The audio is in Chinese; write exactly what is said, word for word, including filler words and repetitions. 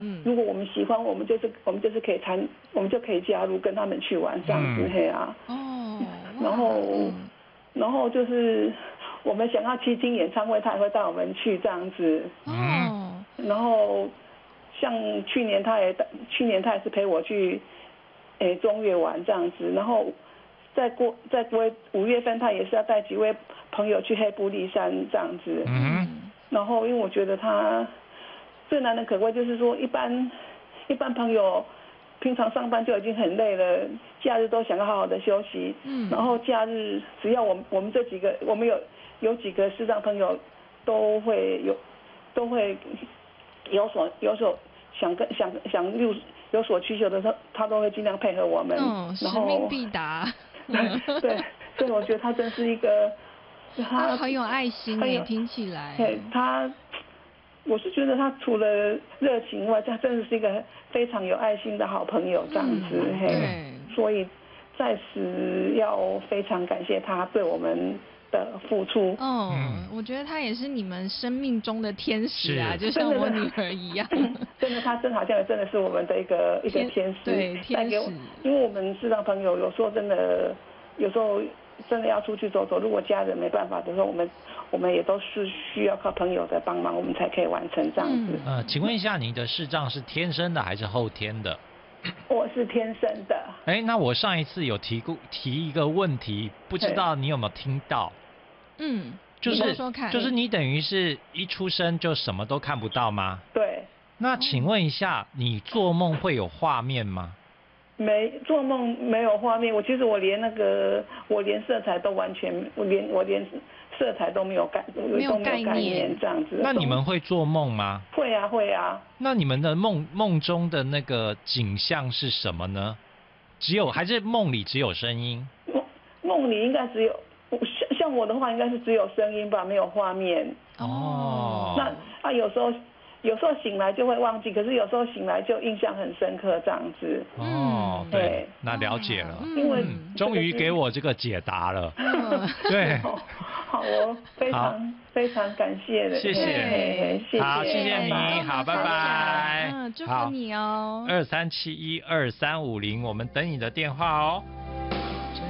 嗯， 如果我们喜欢，我们就是我们就是可以参，我们就可以加入跟他们去玩这样子，嘿啊。 哦， 然后、 嗯、 然后就是我们想要去听演唱会，他也会带我们去这样子。 哦， 然后像去年他也去年他也是陪我去，诶中越玩这样子，然后再过再过五月份他也是要带几位朋友去黑布利山这样子。 嗯， 然后因为我觉得他最难能可贵就是说一般一般朋友平常上班就已经很累了，假日都想要好好的休息。嗯，然后假日只要我们我们这几个我们有有几个视障朋友都会有都会有所有所想跟想想有有所需求的时候，他都会尽量配合我们。 嗯，使命必达。 对对，所以我觉得他真是一个他很有爱心耶，听起来。 对，他我是觉得他除了热情外，他真的是一个非常有爱心的好朋友这样子。嗯、嘿，所以在此要非常感谢他对我们的付出。 哦，嗯，我觉得他也是你们生命中的天使啊，就像我女儿一样。 真的，他真好像也真的是我们的一个一个天使， 对，天使。 因为我们视障朋友有时候真的，有时候真的要出去走走，如果家人没办法的时候，我们我们也都是需要靠朋友的帮忙，我们才可以完成这样子。 嗯、呃，请问一下，你的视障是天生的还是后天的？ 我是天生的。 哎，那我上一次有提过提一个问题，不知道你有没有听到？ 嗯， 就是说说看， 就是你等于是一出生就什么都看不到吗？ 对。 那请问一下，你做梦会有画面吗？ 没，做梦没有画面。我其实我连那个我连色彩都完全，我连我连色彩都没有概没有概念这样子。 那你们会做梦吗？ 会啊会啊。 那你们的梦梦中的那个景象是什么呢？只有还是梦里只有声音？ 梦梦里应该只有像像我的话应该是只有声音吧，没有画面。 哦。 那啊有时候。有时候醒来就会忘记，可是有时候醒来就印象很深刻这样子。 哦，对，那了解了， 因为终于给我这个解答了。对， 好哦，非常非常感谢的， 谢谢， 谢谢， 好，谢谢你，好，拜拜， 嗯，祝福你哦。 二三七一二三五零，我们等你的电话哦。